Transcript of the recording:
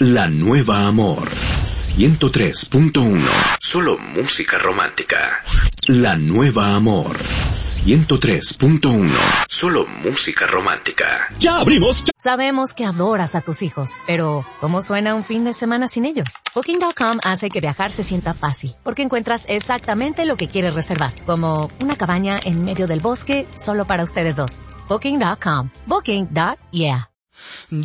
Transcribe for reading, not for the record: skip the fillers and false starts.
La Nueva Amor 103.1. Solo música romántica. La Nueva Amor 103.1. Solo música romántica. ¡Ya abrimos! Sabemos que adoras a tus hijos, pero ¿cómo suena un fin de semana sin ellos? Booking.com hace que viajar se sienta fácil, porque encuentras exactamente lo que quieres reservar, como una cabaña en medio del bosque solo para ustedes dos. Booking.com. Booking.yeah.